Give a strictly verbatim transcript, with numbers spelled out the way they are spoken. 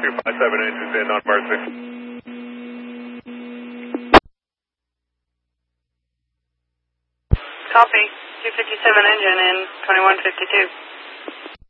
two five seven engines in on Mercy. Copy. two fifty-seven engine in twenty-one fifty-two.